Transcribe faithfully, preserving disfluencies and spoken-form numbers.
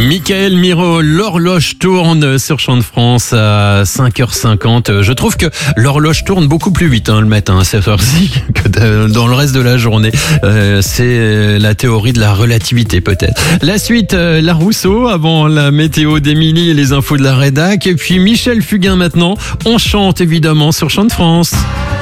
Michael Miro, l'horloge tourne sur Chant de France à cinq heures cinquante. Je trouve que l'horloge tourne beaucoup plus vite hein, le matin à cette heure-ci que dans le reste de la journée. Euh, c'est la théorie de la relativité peut-être. La suite, euh, la Rousseau avant la météo d'Émilie et les infos de la rédac. Et puis Michel Fugain maintenant. On chante évidemment sur Chant de France.